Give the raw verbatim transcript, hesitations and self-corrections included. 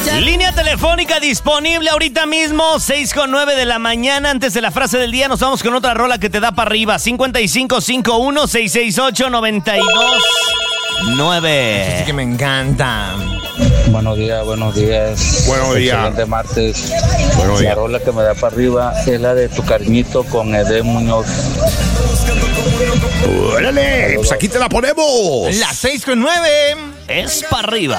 Línea telefónica disponible ahorita mismo, seis con nueve de la mañana. Antes de la frase del día, nos vamos con otra rola que te da para arriba. cincuenta y cinco cincuenta y uno, seiscientos sesenta y ocho, noventa y dos nueve. Sí que me encanta. Buenos días, buenos días. Buenos días. Excelente martes. Buenos La días. rola que me da para arriba es la de Tu Cariñito con Edén Muñoz. ¡Órale! Pues aquí te la ponemos. Las seis con nueve. Es para arriba.